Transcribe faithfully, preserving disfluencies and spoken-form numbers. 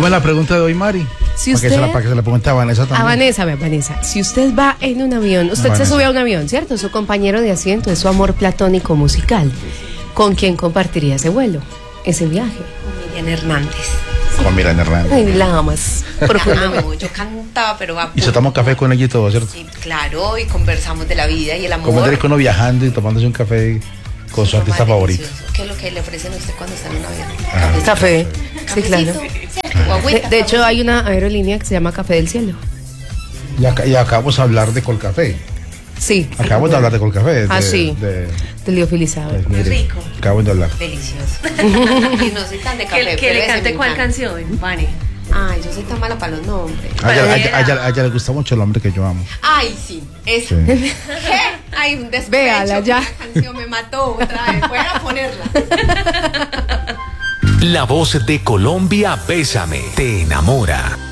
¿Cómo es la pregunta de hoy, Mari? Si para, usted, que se la, para que se la pregunte a Vanessa también. A Vanessa, vea, Vanessa. Si usted va en un avión, usted Vanessa. se sube a un avión, ¿cierto? Su compañero de asiento es su amor platónico musical. ¿Con quién compartiría ese vuelo, ese viaje? Con Miriam Hernández. Con Miriam Hernández. Ay, la amas. Amo, yo cantaba, pero va. Y se toma café con ella y todo, ¿cierto? Sí, claro, y conversamos de la vida y el amor. Como tener que uno viajando y tomándose un café con su artista favorito. ¿Qué es lo que le ofrecen a usted cuando está en un avión? Ah. Café. Sí, claro. Cafecito, De, de hecho, hay una aerolínea que se llama Café del Cielo. Y, acá, y acabamos de hablar de Colcafé. Sí. Acabamos de hablar de Colcafé. De, Ah, sí. De, Del liofilizado. de, Muy mire, rico. Acabamos de hablar. Delicioso. Y no soy tan de café. Que, que pero le ese cante me cuál encanta. canción, Vane. Ay, yo soy tan mala para los nombres. A ella, a ella- a ella- a ella le gusta mucho el hombre que yo amo. Ay, sí, eso. Sí. ¿Qué? Ay, un despecho. Véala ya. La canción me mató otra vez. Voy a ponerla. La voz de Colombia, Bésame, te enamora.